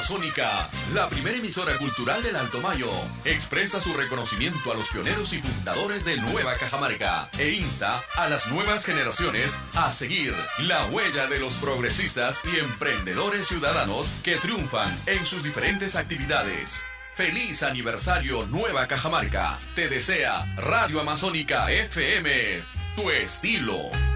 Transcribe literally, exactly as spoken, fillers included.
Amazónica, la primera emisora cultural del Alto Mayo, expresa su reconocimiento a los pioneros y fundadores de Nueva Cajamarca e insta a las nuevas generaciones a seguir la huella de los progresistas y emprendedores ciudadanos que triunfan en sus diferentes actividades. ¡Feliz aniversario Nueva Cajamarca! Te desea Radio Amazónica F M, tu estilo.